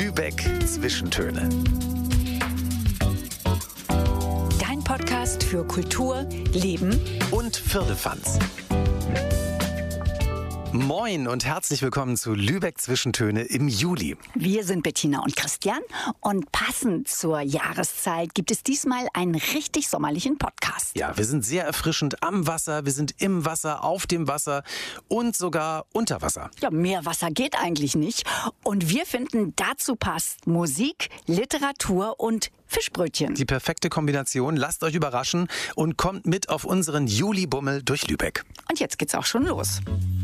Lübeck Zwischentöne. Dein Podcast für Kultur, Leben Und Firlefanz. Moin und herzlich willkommen zu Lübeck Zwischentöne im Juli. Wir sind Bettina und Christian und passend zur Jahreszeit gibt es diesmal einen richtig sommerlichen Podcast. Ja, wir sind sehr erfrischend am Wasser, wir sind im Wasser, auf dem Wasser und sogar unter Wasser. Ja, mehr Wasser geht eigentlich nicht. Und wir finden, dazu passt Musik, Literatur und Fischbrötchen. Die perfekte Kombination. Lasst euch überraschen und kommt mit auf unseren Juli-Bummel durch Lübeck. Und jetzt geht's auch schon los.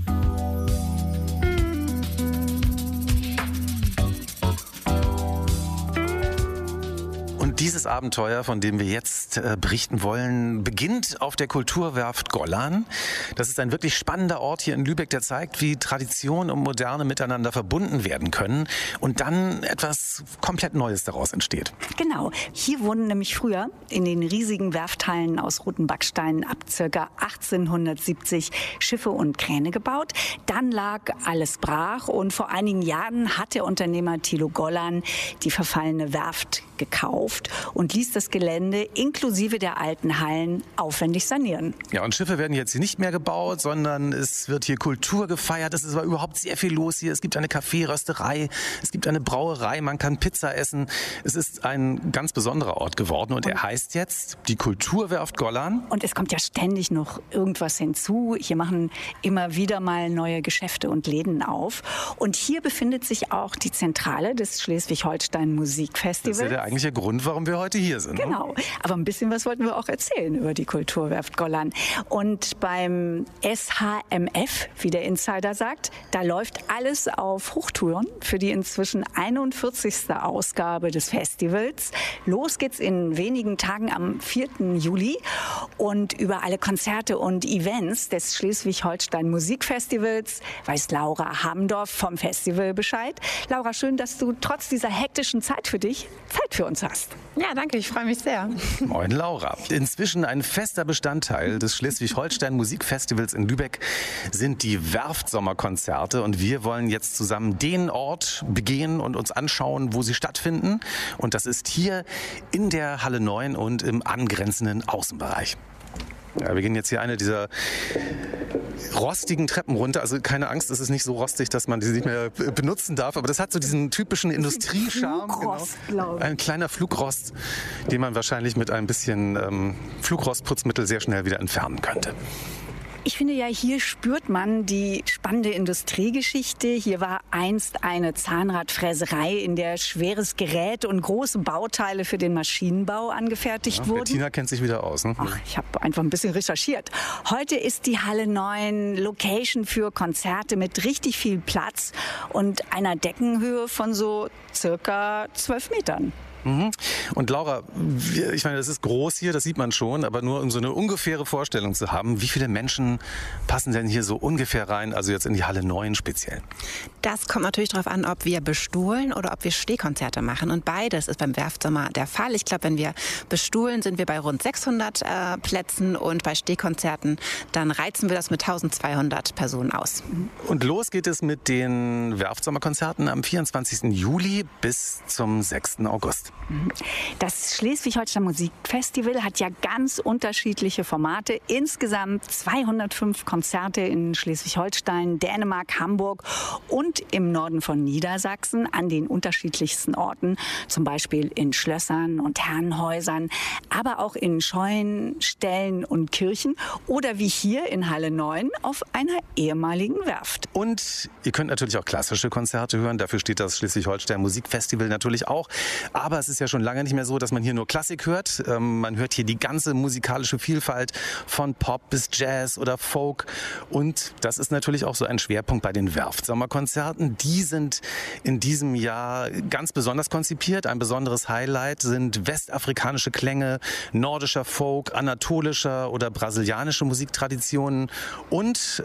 Und dieses Abenteuer, von dem wir jetzt berichten wollen, beginnt auf der Kulturwerft Gollan. Das ist ein wirklich spannender Ort hier in Lübeck, der zeigt, wie Tradition und Moderne miteinander verbunden werden können und dann etwas komplett Neues daraus entsteht. Genau. Hier wurden nämlich früher in den riesigen Werfthallen aus roten Backsteinen ab ca. 1870 Schiffe und Kräne gebaut. Dann lag alles brach und vor einigen Jahren hat der Unternehmer Thilo Gollan die verfallene Werft gekauft und ließ das Gelände inklusive der alten Hallen aufwendig sanieren. Ja, und Schiffe werden jetzt hier nicht mehr gebaut, sondern es wird hier Kultur gefeiert. Es ist aber überhaupt sehr viel los hier. Es gibt eine Kaffeerösterei, es gibt eine Brauerei, man kann Pizza essen. Es ist ein ganz besonderer Ort geworden und er heißt jetzt die Kulturwerft Gollan. Und es kommt ja ständig noch irgendwas hinzu. Hier machen immer wieder mal neue Geschäfte und Läden auf. Und hier befindet sich auch die Zentrale des Schleswig-Holstein Musikfestivals. Das ist ja der eigentliche Grund, warum wir heute hier sind. Genau, aber ein bisschen was wollten wir auch erzählen über die Kulturwerft Gollan. Und beim SHMF, wie der Insider sagt, da läuft alles auf Hochtouren für die inzwischen 41. Ausgabe des Festivals. Los geht's in wenigen Tagen am 4. Juli. Und über alle Konzerte und Events des Schleswig-Holstein Musikfestivals weiß Laura Hamdorf vom Festival Bescheid. Laura, schön, dass du trotz dieser hektischen Zeit für uns hast. Ja, danke, ich freue mich sehr. Moin Laura. Inzwischen ein fester Bestandteil des Schleswig-Holstein Musikfestivals in Lübeck sind die Werftsommerkonzerte und wir wollen jetzt zusammen den Ort begehen und uns anschauen, wo sie stattfinden. Und das ist hier in der Halle 9 und im angrenzenden Außenbereich. Ja, wir gehen jetzt hier eine dieser rostigen Treppen runter. Also keine Angst, es ist nicht so rostig, dass man sie nicht mehr benutzen darf. Aber das hat so diesen typischen Industriescharme. Genau. Ein kleiner Flugrost, den man wahrscheinlich mit ein bisschen Flugrostputzmittel sehr schnell wieder entfernen könnte. Ich finde ja, hier spürt man die spannende Industriegeschichte. Hier war einst eine Zahnradfräserei, in der schweres Gerät und große Bauteile für den Maschinenbau angefertigt wurden. Bettina kennt sich wieder aus. Ne? Ach, ich habe einfach ein bisschen recherchiert. Heute ist die Halle 9 Location für Konzerte mit richtig viel Platz und einer Deckenhöhe von so circa 12 Metern. Und Laura, ich meine, das ist groß hier, das sieht man schon, aber nur um so eine ungefähre Vorstellung zu haben, wie viele Menschen passen denn hier so ungefähr rein, also jetzt in die Halle 9 speziell? Das kommt natürlich darauf an, ob wir bestuhlen oder ob wir Stehkonzerte machen. Und beides ist beim Werftsommer der Fall. Ich glaube, wenn wir bestuhlen, sind wir bei rund 600 Plätzen und bei Stehkonzerten, dann reizen wir das mit 1200 Personen aus. Und los geht es mit den Werftsommerkonzerten am 24. Juli bis zum 6. August. Das Schleswig-Holstein Musikfestival hat ja ganz unterschiedliche Formate. Insgesamt 205 Konzerte in Schleswig-Holstein, Dänemark, Hamburg und im Norden von Niedersachsen an den unterschiedlichsten Orten. Zum Beispiel in Schlössern und Herrenhäusern, aber auch in Scheunen, Ställen und Kirchen oder wie hier in Halle 9 auf einer ehemaligen Werft. Und ihr könnt natürlich auch klassische Konzerte hören. Dafür steht das Schleswig-Holstein Musikfestival natürlich auch. Aber es ist ja schon lange nicht mehr so, dass man hier nur Klassik hört. Man hört hier die ganze musikalische Vielfalt von Pop bis Jazz oder Folk. Und das ist natürlich auch so ein Schwerpunkt bei den Werftsommerkonzerten. Die sind in diesem Jahr ganz besonders konzipiert. Ein besonderes Highlight sind westafrikanische Klänge, nordischer Folk, anatolischer oder brasilianische Musiktraditionen und